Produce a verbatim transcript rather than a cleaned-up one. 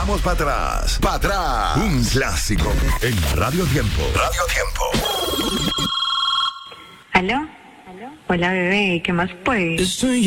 Vamos para atrás, para atrás. Un clásico en Radio Tiempo. Radio Tiempo. ¿Aló? Hola, bebé, ¿qué más pues? Estoy